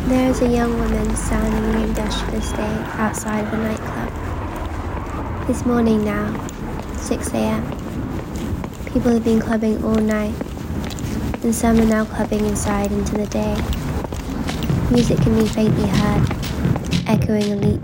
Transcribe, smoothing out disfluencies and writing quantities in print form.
There is a young woman standing in the industrial estate outside of a nightclub. It's morning now, 6 a.m. People have been clubbing all night, and some are now clubbing inside into the day. Music can be faintly heard, echoing a